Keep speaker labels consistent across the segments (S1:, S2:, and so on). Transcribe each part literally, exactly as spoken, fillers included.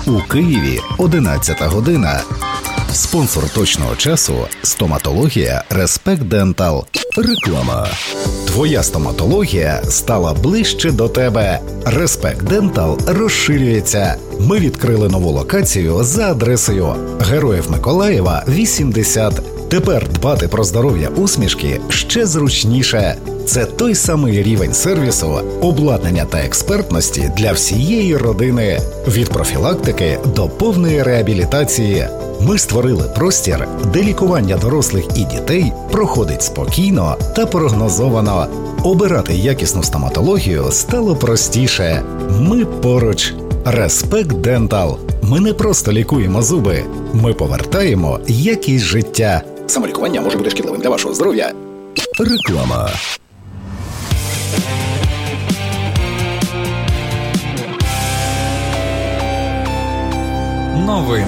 S1: У Києві одинадцята година. Спонсор точного часу – стоматологія «Респект Дентал». Реклама. Твоя стоматологія стала ближче до тебе. «Респект Дентал» розширюється. Ми відкрили нову локацію за адресою Героїв Миколаєва, вісімдесят. Тепер дбати про здоров'я усмішки ще зручніше. Це той самий рівень сервісу, обладнання та експертності для всієї родини. Від профілактики до повної реабілітації. Ми створили простір, де лікування дорослих і дітей проходить спокійно та прогнозовано. Обирати якісну стоматологію стало простіше. Ми поруч. «Респект Дентал». Ми не просто лікуємо зуби, ми повертаємо якість життя. Самолікування може бути шкідливим для вашого здоров'я. Реклама.
S2: Новини.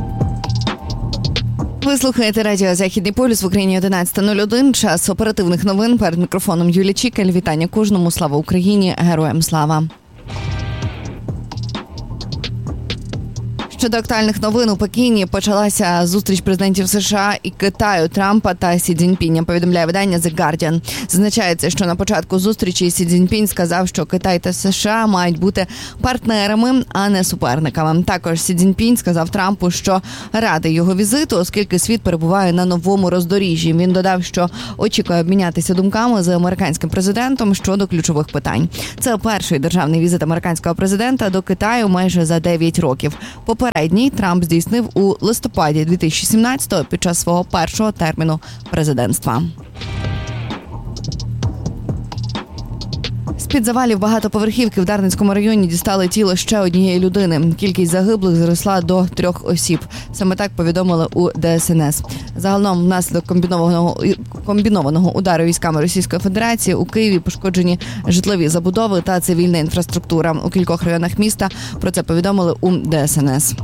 S3: Ви слухаєте радіо «Західний полюс» в Україні одинадцята нуль один. Час оперативних новин. Перед мікрофоном Юлія Чікаль. Вітання кожному. Слава Україні. Героям слава. Щодо актуальних новин, у Пекіні почалася зустріч президентів США і Китаю Трампа та Сі Цзіньпіня, повідомляє видання The Guardian. Зазначається, що на початку зустрічі Сі Цзіньпінь сказав, що Китай та США мають бути партнерами, а не суперниками. Також Сі Цзіньпінь сказав Трампу, що радий його візиту, оскільки світ перебуває на новому роздоріжжі. Він додав, що очікує обмінятися думками з американським президентом щодо ключових питань. Це перший державний візит американського президента до Китаю майже за дев'ять років. Попередній Трамп здійснив у листопаді дві тисячі сімнадцятого під час свого першого терміну президентства. З-під завалів багатоповерхівки в Дарницькому районі дістали тіло ще однієї людини. Кількість загиблих зросла до трьох осіб. Саме так повідомили у Де Ес Ен Ес. Загалом внаслідок комбінованого, комбінованого удару військами Російської Федерації у Києві пошкоджені житлові забудови та цивільна інфраструктура. У кількох районах міста про це повідомили у Де Ес Ен Ес.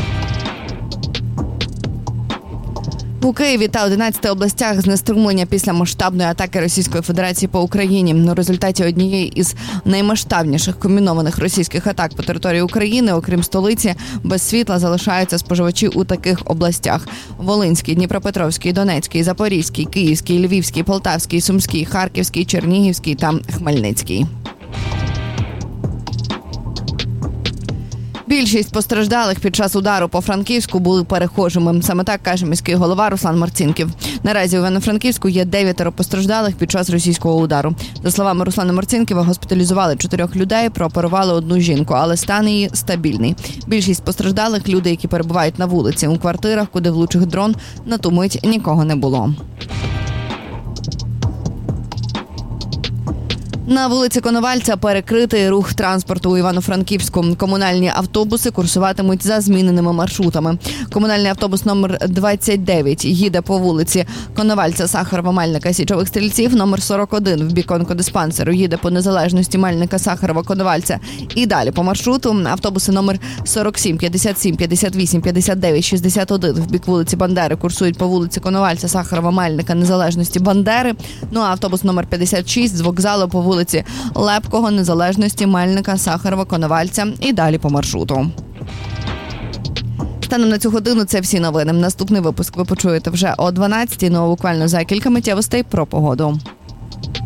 S3: У Києві та одинадцяти областях знеструмлення після масштабної атаки Російської Федерації по Україні. У результаті однієї із наймасштабніших комбінованих російських атак по території України, окрім столиці, без світла залишаються споживачі у таких областях: Волинський, Дніпропетровський, Донецький, Запорізький, Київський, Львівський, Полтавський, Сумський, Харківський, Чернігівський та Хмельницький. Більшість постраждалих під час удару по Франківську були перехожими. Саме так каже міський голова Руслан Марцінків. Наразі у Івано-Франківську є дев'ятеро постраждалих під час російського удару. За словами Руслана Марцінківа, госпіталізували чотирьох людей, прооперували одну жінку, але стан її стабільний. Більшість постраждалих – люди, які перебувають на вулиці. У квартирах, куди влучив дрон, на ту мить нікого не було. На вулиці Коновальця перекритий рух транспорту у Івано-Франківську. Комунальні автобуси курсуватимуть за зміненими маршрутами. Комунальний автобус номер двадцять дев'ять їде по вулиці Коновальця, Сахарова, Мельника, Січових Стрільців. Номер сорок один в бік онкодиспансеру їде по Незалежності, Мельника, Сахарова, Коновальця. І далі по маршруту автобуси номер сорок сім, п'ятдесят сім, п'ятдесят вісім, п'ятдесят дев'ять, шістдесят один в бік вулиці Бандери курсують по вулиці Коновальця, Сахарова, Мельника, Незалежності, Бандери. Ну а автобус номер п'ятдесят шість з вокзалу по вулиці вулиці Лепкого, Незалежності, Мельника, Сахарова, Коновальця і далі по маршруту. Станом на цю годину це всі новини. Наступний випуск ви почуєте вже о дванадцятій, ну а буквально за кілька миттєвостей про погоду.